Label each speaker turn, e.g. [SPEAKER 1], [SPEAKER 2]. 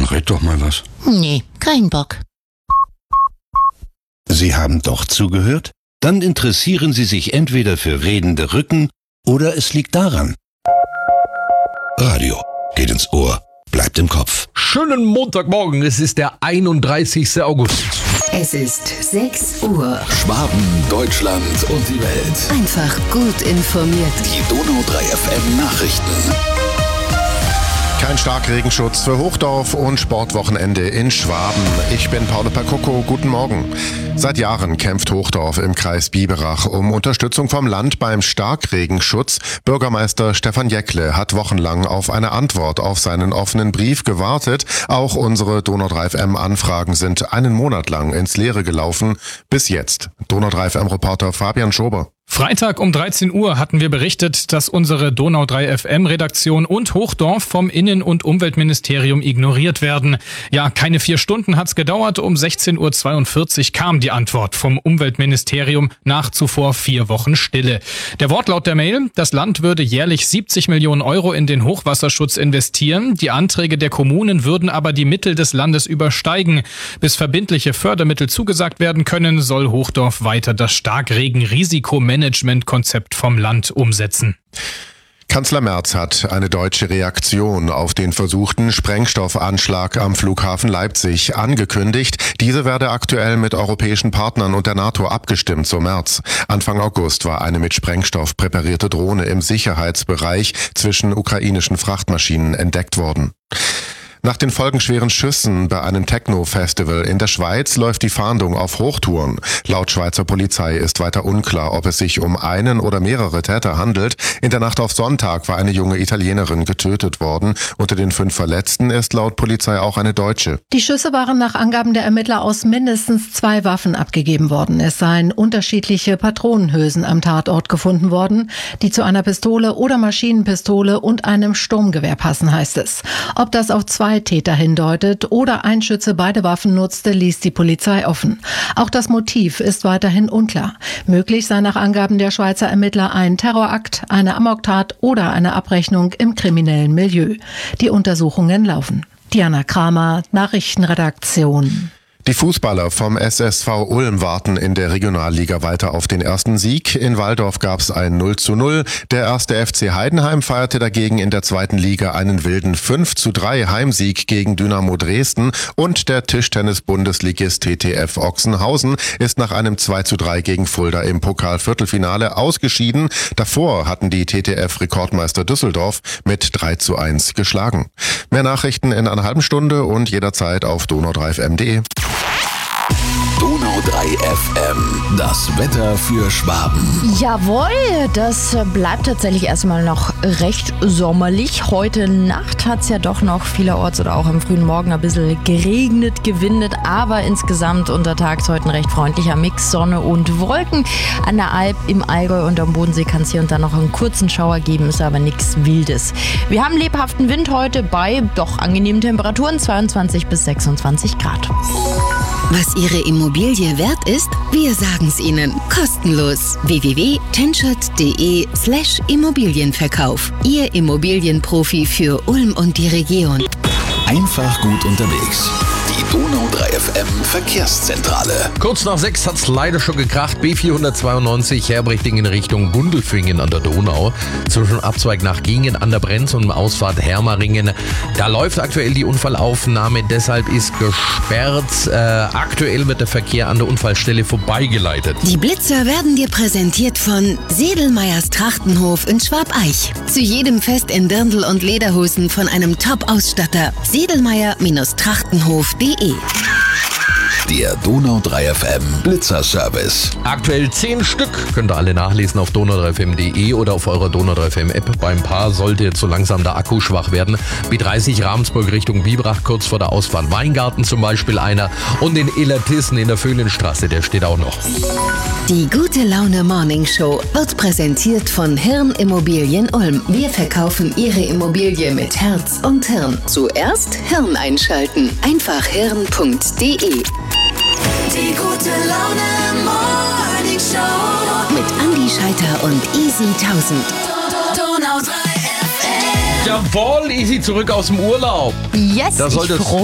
[SPEAKER 1] red doch mal was.
[SPEAKER 2] Nee, kein Bock.
[SPEAKER 3] Sie haben doch zugehört? Dann interessieren Sie sich entweder für redende Rücken oder es liegt daran. Radio geht ins Ohr, bleibt im Kopf.
[SPEAKER 4] Schönen Montagmorgen, es ist der 31. August.
[SPEAKER 5] Es ist 6 Uhr.
[SPEAKER 6] Schwaben, Deutschland und die Welt.
[SPEAKER 5] Einfach gut informiert.
[SPEAKER 6] Die Donau 3 FM Nachrichten.
[SPEAKER 7] Kein Starkregenschutz für Hochdorf und Sportwochenende in Schwaben. Ich bin Paolo Percocco, guten Morgen. Seit Jahren kämpft Hochdorf im Kreis Biberach um Unterstützung vom Land beim Starkregenschutz. Bürgermeister Stefan Jäckle hat wochenlang auf eine Antwort auf seinen offenen Brief gewartet. Auch unsere Donau 3 FM Anfragen sind einen Monat lang ins Leere gelaufen. Bis jetzt. Donau 3 FM Reporter Fabian Schober.
[SPEAKER 8] Freitag um 13 Uhr hatten wir berichtet, dass unsere Donau 3 FM Redaktion und Hochdorf vom Innen- und Umweltministerium ignoriert werden. Ja, keine 4 Stunden hat's gedauert. Um 16:42 Uhr kam die Antwort vom Umweltministerium nach zuvor 4 Wochen Stille. Der Wortlaut der Mail: Das Land würde jährlich 70 Millionen Euro in den Hochwasserschutz investieren. Die Anträge der Kommunen würden aber die Mittel des Landes übersteigen. Bis verbindliche Fördermittel zugesagt werden können, soll Hochdorf weiter das Starkregen-Risikomanagementkonzept vom Land umsetzen.
[SPEAKER 7] Kanzler Merz hat eine deutsche Reaktion auf den versuchten Sprengstoffanschlag am Flughafen Leipzig angekündigt. Diese werde aktuell mit europäischen Partnern und der NATO abgestimmt, so Merz. Anfang August war eine mit Sprengstoff präparierte Drohne im Sicherheitsbereich zwischen ukrainischen Frachtmaschinen entdeckt worden. Nach den folgenschweren Schüssen bei einem Techno-Festival in der Schweiz läuft die Fahndung auf Hochtouren. Laut Schweizer Polizei ist weiter unklar, ob es sich um einen oder mehrere Täter handelt. In der Nacht auf Sonntag war eine junge Italienerin getötet worden. Unter den 5 Verletzten ist laut Polizei auch eine Deutsche.
[SPEAKER 9] Die Schüsse waren nach Angaben der Ermittler aus mindestens 2 Waffen abgegeben worden. Es seien unterschiedliche Patronenhülsen am Tatort gefunden worden, die zu einer Pistole oder Maschinenpistole und einem Sturmgewehr passen, heißt es. Ob das auf 2 Täter hindeutet oder ein Schütze beide Waffen nutzte, ließ die Polizei offen. Auch das Motiv ist weiterhin unklar. Möglich sei nach Angaben der Schweizer Ermittler ein Terrorakt, eine Amoktat oder eine Abrechnung im kriminellen Milieu. Die Untersuchungen laufen. Diana Kramer, Nachrichtenredaktion.
[SPEAKER 7] Die Fußballer vom SSV Ulm warten in der Regionalliga weiter auf den ersten Sieg. In Walldorf gab es ein 0:0. Der erste FC Heidenheim feierte dagegen in der zweiten Liga einen wilden 5:3 Heimsieg gegen Dynamo Dresden. Und der Tischtennis-Bundesligist TTF Ochsenhausen ist nach einem 2:3 gegen Fulda im Pokal-Viertelfinale ausgeschieden. Davor hatten die TTF-Rekordmeister Düsseldorf mit 3:1 geschlagen. Mehr Nachrichten in einer halben Stunde und jederzeit auf donau3fm.de.
[SPEAKER 6] Donau 3 FM, das Wetter für Schwaben.
[SPEAKER 10] Jawohl, das bleibt tatsächlich erstmal noch recht sommerlich. Heute Nacht hat es ja doch noch vielerorts oder auch am frühen Morgen ein bisschen geregnet, gewindet, aber insgesamt untertags heute ein recht freundlicher Mix, Sonne und Wolken. An der Alp, im Allgäu und am Bodensee kann es hier und da noch einen kurzen Schauer geben, ist aber nichts Wildes. Wir haben lebhaften Wind heute bei doch angenehmen Temperaturen, 22 bis 26 Grad.
[SPEAKER 5] Was Ihre Immobilie wert ist? Wir sagen es Ihnen. Kostenlos. www.tenschert.de/Immobilienverkauf. Ihr Immobilienprofi für Ulm und die Region.
[SPEAKER 6] Einfach gut unterwegs. Die Donau 3 FM Verkehrszentrale.
[SPEAKER 4] Kurz nach 6 hat's leider schon gekracht. B492 Herbrechtingen Richtung Gundelfingen an der Donau. Zwischen Abzweig nach Gingen an der Brenz und Ausfahrt Hermaringen. Da läuft aktuell die Unfallaufnahme, deshalb ist gesperrt. Aktuell wird der Verkehr an der Unfallstelle vorbeigeleitet.
[SPEAKER 5] Die Blitzer werden dir präsentiert von Sedelmeyers Trachtenhof in Schwabeich. Zu jedem Fest in Dirndl und Lederhosen von einem Top-Ausstatter. Sedelmeyer-Trachtenhof.de.
[SPEAKER 6] Der Donau 3 FM Blitzer-Service.
[SPEAKER 4] Aktuell 10 Stück. Könnt ihr alle nachlesen auf donau3fm.de oder auf eurer Donau 3 FM App. Beim Paar sollte jetzt so langsam der Akku schwach werden. B30 Ravensburg Richtung Biberach, kurz vor der Ausfahrt Weingarten zum Beispiel einer. Und in Illertissen in der Föhlenstraße, der steht auch noch.
[SPEAKER 5] Die gute Laune Morning Show wird präsentiert von Hirn Immobilien Ulm. Wir verkaufen Ihre Immobilie mit Herz und Hirn. Zuerst Hirn einschalten. Einfach hirn.de.
[SPEAKER 11] Die gute Laune Morning Show
[SPEAKER 5] mit Andi Scheiter und Easy 1000.
[SPEAKER 11] Donau 3 FM.
[SPEAKER 4] Jawohl, Easy zurück aus dem Urlaub.
[SPEAKER 10] Yes,
[SPEAKER 4] Da
[SPEAKER 10] ich
[SPEAKER 4] sollte es